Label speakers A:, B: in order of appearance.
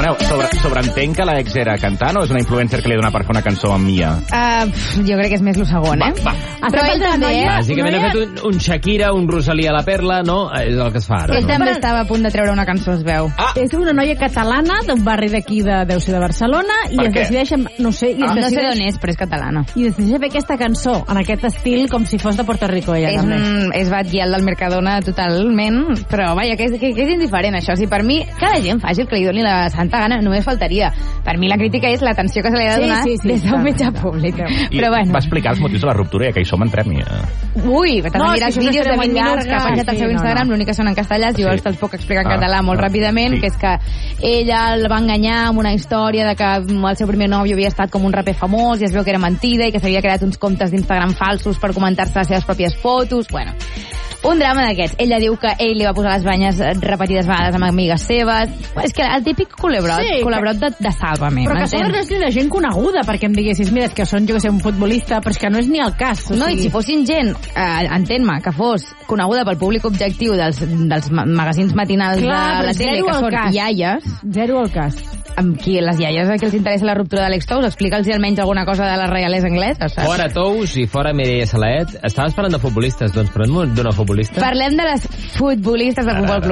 A: Sobreentenc que l'ex era cantant o és una influencer que li dona per fer una cançó amb Mia?
B: Jo crec que és més el segon, eh?
C: Però ell també,
D: bàsicament ha fet un Shakira, un Rosalía la Perla, no? És el que es fa ara.
B: Ell també estava a punt de treure una cançó, es veu.
C: És una noia catalana d'un barri d'aquí, deu ser de Barcelona, i es decideix, no sé
B: d'on és, però és catalana.
C: I decideix fer aquesta cançó, en aquest estil, com si fos de Puerto Rico, ella també.
B: És Batguial del Mercadona totalment, però vaja, que és indiferent això. Si per mi, cada gent faci el que li doni la santa gana, només faltaria. Per mi la crítica és l'atenció que se li ha de donar des d'un mitjà públic. Però bueno.
A: Va explicar els motius de la ruptura i que hi som, entrem.
B: Ui, t'has mirat vídeos de 20 minuts que ha penjat al seu Instagram, l'únic que són en castellà, llavors te'ls puc explicar en català molt ràpidament, que és que ella el va enganyar amb una història de que el seu primer nòvio havia estat com un raper famós i es veu que era mentida i que s'havia creat uns comptes d'Instagram falsos per comentar-se les seves pròpies fotos. Bueno, un drama d'aquests. Ella diu que ell li va posar les banyes repetides vegades amb amigues seves. És que el típic culebrot de Sálvame.
C: Però que a sobre no és ni de gent coneguda, perquè em diguessis, mira, que són, jo que sé, un futbolista, però és que no és ni el cas.
B: No, i si fossin gent, entén-me, que fos coneguda pel públic objectiu dels magazins matinals de la tele, que són iaies.
C: Zero al cas.
B: Amb qui les iaies a qui els interessa la ruptura de l'ex-Tous, explica'ls almenys alguna cosa de la reialesa anglesa, saps?
D: Fora Tous i fora Mireia Salaet. Estaves parlant de futbolistes, doncs parlem d'una futbolista.
B: Parlem de les futbolistes de Futbol Club